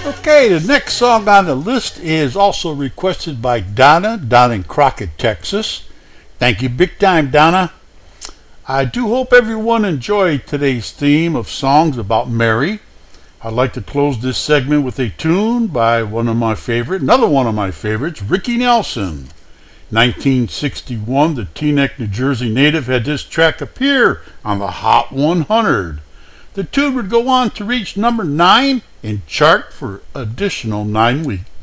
Okay, the next song on the list is also requested by Donna down in Crockett, Texas. Thank you big time, Donna. I do hope everyone enjoyed today's theme of songs about Mary. I'd like to close this segment with a tune by another one of my favorites, Ricky Nelson. 1961, the Teaneck, New Jersey native had this track appear on the Hot 100. The tune would go on to reach number 9 and chart for additional 9 weeks.